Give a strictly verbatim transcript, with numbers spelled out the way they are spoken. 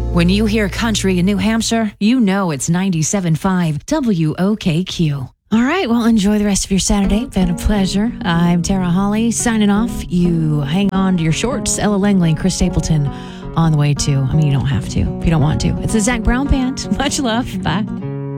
When you hear country in New Hampshire, you know it's ninety-seven point five W O K Q. All right, well, enjoy the rest of your Saturday. Been a pleasure. I'm Tara Hawley, signing off. You hang on to your shorts. Ella Langley and Chris Stapleton on the way too. I mean, you don't have to if you don't want to. It's the Zach Brown Band. Much love. Bye.